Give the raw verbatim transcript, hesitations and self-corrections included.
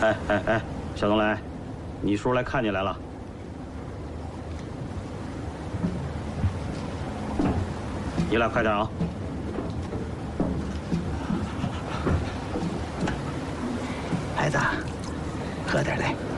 哎哎哎，小东来，你叔来看你来了。你俩快点啊！ 孩子，喝点来。